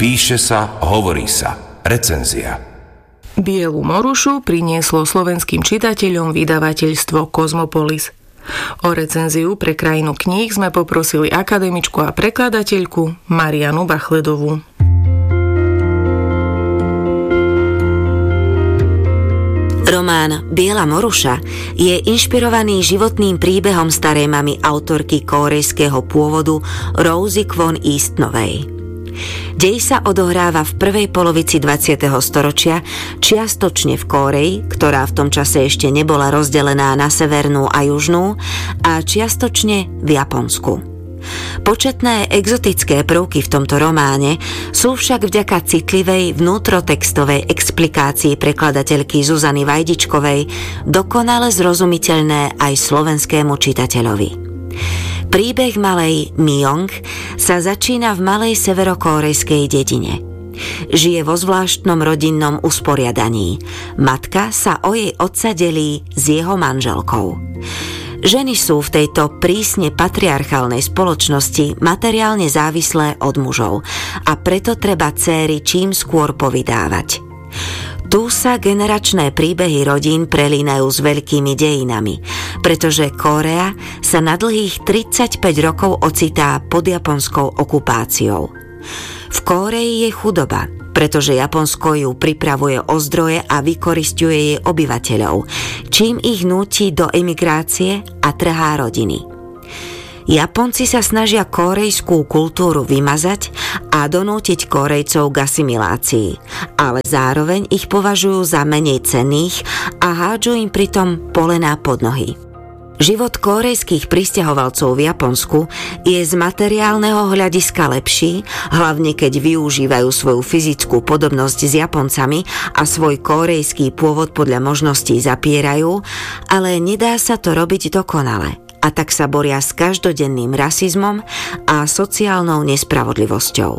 Píše sa, hovorí sa. Recenzia. Bielu morušu prinieslo slovenským čitateľom vydavateľstvo Kozmopolis. O recenziu pre krajinu kníh sme poprosili akademičku a prekladateľku Marianu Bachledovú. Román Biela moruša je inšpirovaný životným príbehom starej mamy autorky kórejského pôvodu Rosie Kwon Eastnovej. Dej sa odohráva v prvej polovici 20. storočia, čiastočne v Kóreji, ktorá v tom čase ešte nebola rozdelená na severnú a južnú, a čiastočne v Japonsku. Početné exotické prvky v tomto románe sú však vďaka citlivej vnútrotextovej explikácii prekladateľky Zuzany Vajdičkovej dokonale zrozumiteľné aj slovenskému čitateľovi. Príbeh malej Myong sa začína v malej severokórejskej dedine. Žije vo zvláštnom rodinnom usporiadaní. Matka sa o jej otca delí s jeho manželkou. Ženy sú v tejto prísne patriarchálnej spoločnosti materiálne závislé od mužov a preto treba dcéry čím skôr povydávať. Tu sa generačné príbehy rodín prelínajú s veľkými dejinami, pretože Kórea sa na dlhých 35 rokov ocitá pod japonskou okupáciou. V Kórei je chudoba, pretože Japonsko ju pripravuje o zdroje a vykorisťuje jej obyvateľov, čím ich núti do emigrácie a trhá rodiny. Japonci sa snažia kórejskú kultúru vymazať a donútiť Kórejcov k asimilácii, ale zároveň ich považujú za menej cenných a hádžu im pritom polená pod nohy. Život kórejských prisťahovalcov v Japonsku je z materiálneho hľadiska lepší, hlavne keď využívajú svoju fyzickú podobnosť s Japoncami a svoj kórejský pôvod podľa možností zapierajú, ale nedá sa to robiť dokonale. A tak sa boria s každodenným rasizmom a sociálnou nespravodlivosťou.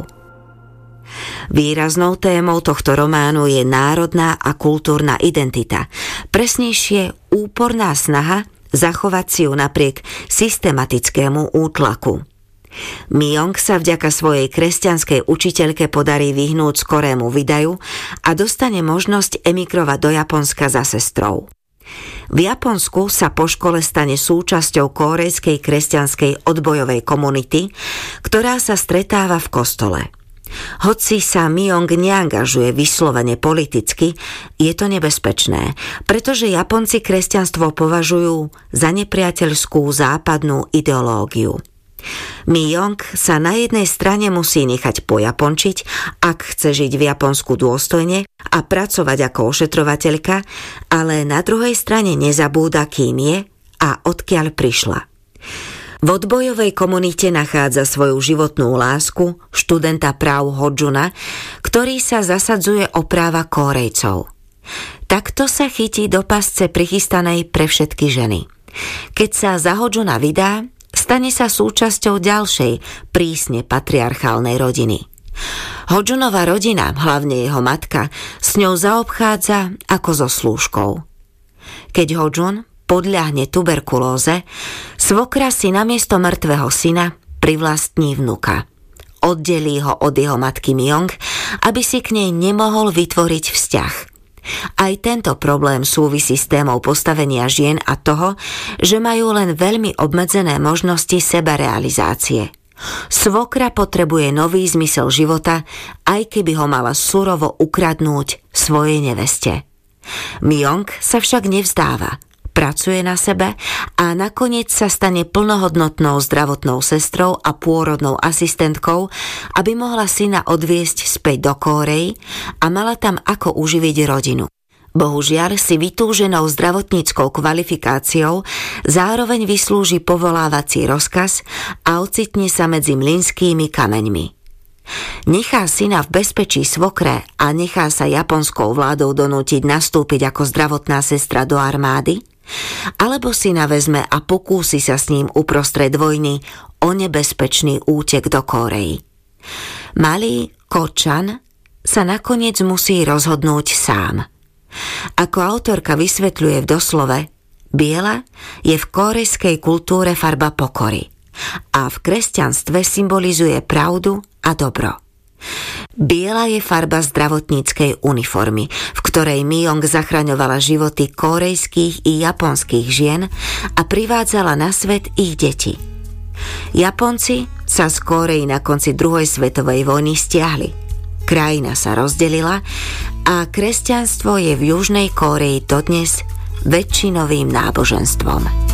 Výraznou témou tohto románu je národná a kultúrna identita, presnejšie úporná snaha zachovať si ju napriek systematickému útlaku. Myong sa vďaka svojej kresťanskej učiteľke podarí vyhnúť skorému vydaju a dostane možnosť emigrovať do Japonska za sestrou. V Japonsku sa po škole stane súčasťou kórejskej kresťanskej odbojovej komunity, ktorá sa stretáva v kostole. Hoci sa Myong neangažuje vyslovene politicky, je to nebezpečné, pretože Japonci kresťanstvo považujú za nepriateľskú západnú ideológiu. Myong sa na jednej strane musí nechať pojapončiť, ak chce žiť v Japonsku dôstojne a pracovať ako ošetrovateľka, ale na druhej strane nezabúda, kým je a odkiaľ prišla. V odbojovej komunite nachádza svoju životnú lásku, študenta práv Hodžuna, ktorý sa zasadzuje o práva Kórejcov. Takto sa chytí do pasce prichystanej pre všetky ženy. Keď sa za Hodžuna vydá, stane sa súčasťou ďalšej prísne patriarchálnej rodiny. Hodžunova rodina, hlavne jeho matka, s ňou zaobchádza ako so slúžkou. Keď Hodžun podľahne tuberkulóze, svokra si namiesto mŕtvého syna privlastní vnuka. Oddelí ho od jeho matky Myong, aby si k nej nemohol vytvoriť vzťah. Aj tento problém súvisí s témou postavenia žien a toho, že majú len veľmi obmedzené možnosti sebarealizácie. Svokra potrebuje nový zmysel života, aj keby ho mala surovo ukradnúť svojej neveste. Myong sa však nevzdáva. Pracuje na sebe a nakoniec sa stane plnohodnotnou zdravotnou sestrou a pôrodnou asistentkou, aby mohla syna odviesť späť do Kórey a mala tam ako uživiť rodinu. Bohužiaľ si vytúženou zdravotníckou kvalifikáciou zároveň vyslúži povolávací rozkaz a ocitne sa medzi mlynskými kameňmi. Nechá syna v bezpečí svokre a nechá sa japonskou vládou donútiť nastúpiť ako zdravotná sestra do armády, alebo syna vezme a pokúsi sa s ním uprostred vojny o nebezpečný útek do Kórey. Malý Ko-chan sa nakoniec musí rozhodnúť sám. Ako autorka vysvetľuje v doslove, biela je v kórejskej kultúre farba pokory a v kresťanstve symbolizuje pravdu a dobro. Biela je farba zdravotníckej uniformy, v ktorej Mi-Jong zachraňovala životy kórejských i japonských žien a privádzala na svet ich deti. Japonci sa z Kórey na konci druhej svetovej vojny stiahli. Krajina sa rozdelila a kresťanstvo je v Južnej Kórei dodnes väčšinovým náboženstvom.